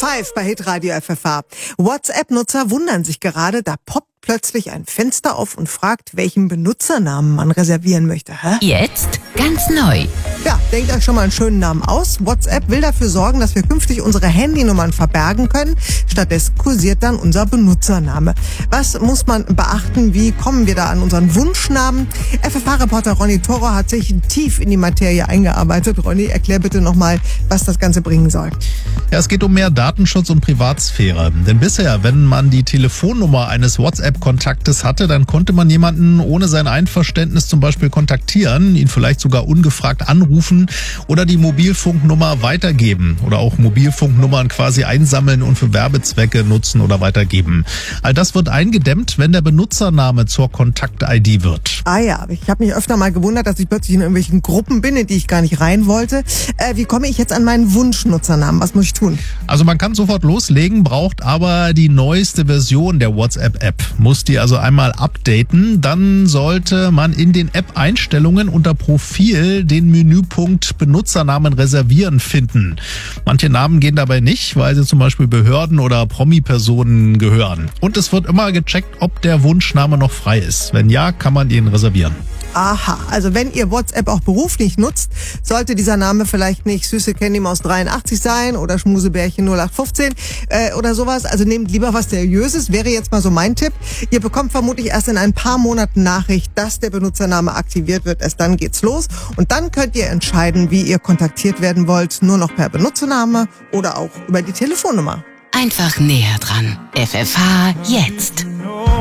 5 bei Hitradio FFH. WhatsApp-Nutzer wundern sich gerade, da poppt plötzlich ein Fenster auf und fragt, welchen Benutzernamen man reservieren möchte. Hä? Jetzt ganz neu. Ja, denkt euch schon mal einen schönen Namen aus. WhatsApp will dafür sorgen, dass wir künftig unsere Handynummern verbergen können. Stattdessen kursiert dann unser Benutzername. Was muss man beachten? Wie kommen wir da an unseren Wunschnamen? FFH-Reporter Ronny Toro hat sich tief in die Materie eingearbeitet. Ronny, erklär bitte nochmal, was das Ganze bringen soll. Ja, es geht um mehr Datenschutz und Privatsphäre. Denn bisher, wenn man die Telefonnummer eines WhatsApp-Kontaktes hatte, dann konnte man jemanden ohne sein Einverständnis zum Beispiel kontaktieren, ihn vielleicht sogar ungefragt anrufen oder die Mobilfunknummer weitergeben oder auch Mobilfunknummern quasi einsammeln und für Werbezwecke nutzen oder weitergeben. All das wird eingedämmt, wenn der Benutzername zur Kontakt-ID wird. Ah ja, ich habe mich öfter mal gewundert, dass ich plötzlich in irgendwelchen Gruppen bin, in die ich gar nicht rein wollte. Wie komme ich jetzt an meinen Wunschnutzernamen? Was muss ich tun? Also man kann sofort loslegen, braucht aber die neueste Version der WhatsApp-App. Muss die also einmal updaten, dann sollte man in den App-Einstellungen unter Profil den Menüpunkt Benutzernamen reservieren finden. Manche Namen gehen dabei nicht, weil sie zum Beispiel Behörden oder Promi-Personen gehören. Und es wird immer gecheckt, ob der Wunschname noch frei ist. Wenn ja, kann man ihn reservieren. Aha, also wenn ihr WhatsApp auch beruflich nutzt, sollte dieser Name vielleicht nicht Süße Candy Maus 83 sein oder Schmusebärchen 0815 oder sowas. Also nehmt lieber was Seriöses, wäre jetzt mal so mein Tipp. Ihr bekommt vermutlich erst in ein paar Monaten Nachricht, dass der Benutzername aktiviert wird. Erst dann geht's los und dann könnt ihr entscheiden, wie ihr kontaktiert werden wollt. Nur noch per Benutzername oder auch über die Telefonnummer. Einfach näher dran. FFH jetzt.